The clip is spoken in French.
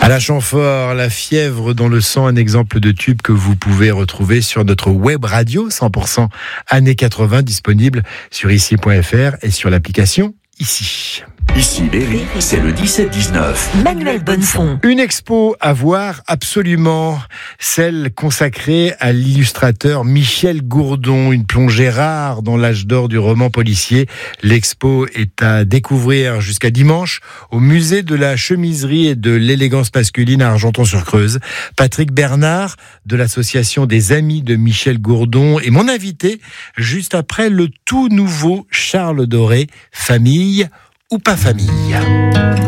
Alain Chamfort, La fièvre dans le sang, un exemple de tube que vous pouvez retrouver sur notre web radio 100% années 80, disponible sur ici.fr et sur l'application Ici. Ici Berry, c'est le 17-19. Manuel Bonnefond. Une expo à voir absolument, celle consacrée à l'illustrateur Michel Gourdon, une plongée rare dans l'âge d'or du roman policier. L'expo est à découvrir jusqu'à dimanche au musée de la chemiserie et de l'élégance masculine à Argenton-sur-Creuse. Patrick Bernard de l'association des Amis de Michel Gourdon est mon invité juste après le tout nouveau Charles Doré, Famille ou pas famille.